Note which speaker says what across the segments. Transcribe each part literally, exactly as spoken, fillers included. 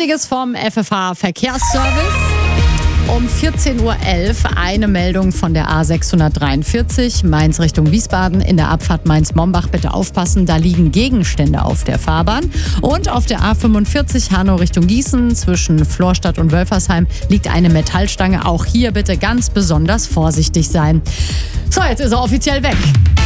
Speaker 1: Wichtiges vom F F H Verkehrsservice. Um vierzehn Uhr elf eine Meldung von der A sechshundertdreiundvierzig Mainz Richtung Wiesbaden. In der Abfahrt Mainz-Mombach bitte aufpassen, da liegen Gegenstände auf der Fahrbahn. Und auf der A fünfundvierzig Hanau Richtung Gießen zwischen Florstadt und Wölfersheim liegt eine Metallstange. Auch hier bitte ganz besonders vorsichtig sein. So, jetzt ist er offiziell weg.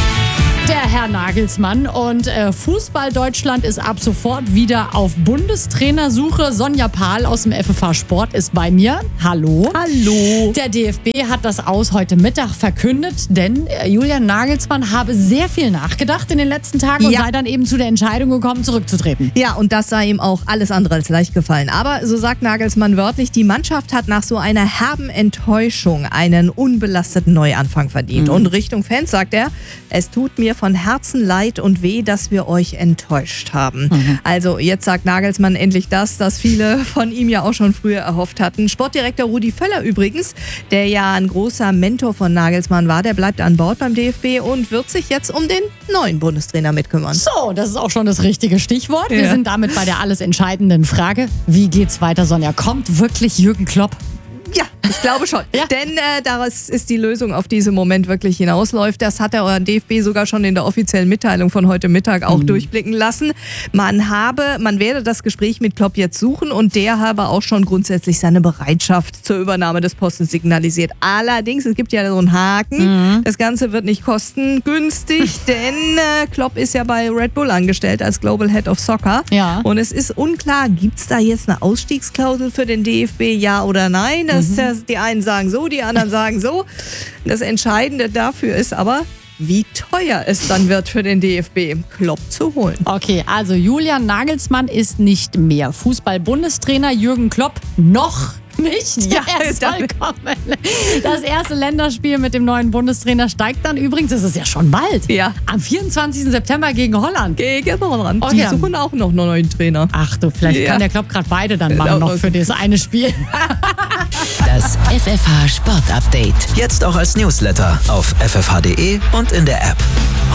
Speaker 1: Der Herr Nagelsmann, und äh, Fußball Deutschland ist ab sofort wieder auf Bundestrainersuche. Sonja Pahl aus dem F F H Sport ist bei mir. Hallo.
Speaker 2: Hallo.
Speaker 1: Der D F B hat das Aus heute Mittag verkündet, denn äh, Julian Nagelsmann habe sehr viel nachgedacht in den letzten Tagen und
Speaker 2: Ja.
Speaker 1: sei dann eben zu der Entscheidung gekommen, zurückzutreten.
Speaker 2: Ja, und das sei ihm auch alles andere als leicht gefallen. Aber so sagt Nagelsmann wörtlich, die Mannschaft hat nach so einer herben Enttäuschung einen unbelasteten Neuanfang verdient.
Speaker 1: Mhm.
Speaker 2: Und Richtung Fans sagt er, es tut mir von Herzen leid und weh, dass wir euch enttäuscht haben. Mhm. Also jetzt sagt Nagelsmann endlich das, das viele von ihm ja auch schon früher erhofft hatten. Sportdirektor Rudi Völler übrigens, der ja ein großer Mentor von Nagelsmann war, der bleibt an Bord beim D F B und wird sich jetzt um den neuen Bundestrainer mitkümmern.
Speaker 1: So, das ist auch schon das richtige Stichwort. Wir
Speaker 2: Ja.
Speaker 1: sind damit bei der alles entscheidenden Frage. Wie geht's weiter, Sonja? Kommt wirklich Jürgen Klopp?
Speaker 2: Ja, ich glaube schon.
Speaker 1: Ja.
Speaker 2: Denn äh, daraus ist die Lösung, auf die es im Moment wirklich hinausläuft. Das hat der D F B sogar schon in der offiziellen Mitteilung von heute Mittag auch mhm. durchblicken lassen. Man habe, man werde das Gespräch mit Klopp jetzt suchen und der habe auch schon grundsätzlich seine Bereitschaft zur Übernahme des Postens signalisiert. Allerdings, es gibt ja so einen Haken. Mhm. Das Ganze wird nicht kostengünstig, denn äh, Klopp ist ja bei Red Bull angestellt als Global Head of Soccer.
Speaker 1: Ja.
Speaker 2: Und es ist unklar, gibt es da jetzt eine Ausstiegsklausel für den D F B, ja oder nein? Das Das, die einen sagen so, die anderen sagen so. Das Entscheidende dafür ist aber, wie teuer es dann wird für den D F B, Klopp zu holen.
Speaker 1: Okay, also Julian Nagelsmann ist nicht mehr Fußball-Bundestrainer, Jürgen Klopp noch nicht.
Speaker 2: Ja,
Speaker 1: er soll kommen. Das erste Länderspiel mit dem neuen Bundestrainer steigt dann übrigens, das ist ja schon bald,
Speaker 2: Ja.
Speaker 1: am vierundzwanzigsten September gegen Holland.
Speaker 2: Gegen Holland.
Speaker 1: Okay.
Speaker 2: Die suchen auch noch einen neuen Trainer.
Speaker 1: Ach du, vielleicht
Speaker 2: Ja.
Speaker 1: kann der Klopp gerade beide dann machen,
Speaker 2: Ja,
Speaker 1: noch
Speaker 2: okay.
Speaker 1: für das eine Spiel.
Speaker 3: Das F F H Sport Update. Jetzt auch als Newsletter auf f f h punkt d e und in der App.